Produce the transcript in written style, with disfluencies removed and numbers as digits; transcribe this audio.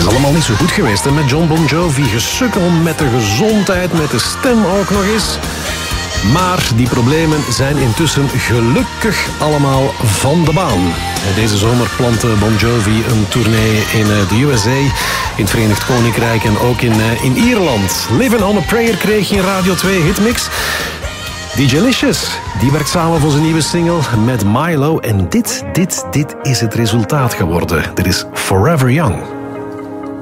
is allemaal niet zo goed geweest hè, met John Bon Jovi. Gesukkel met de gezondheid, met de stem ook nog eens. Maar die problemen zijn intussen gelukkig allemaal van de baan. Deze zomer plantte Bon Jovi een tournee in de USA, in het Verenigd Koninkrijk en ook in Ierland. Living on a Prayer kreeg je in Radio 2 Hitmix. DJ Licious, die werkt samen voor zijn nieuwe single met Milo. En dit is het resultaat geworden. Dit is Forever Young.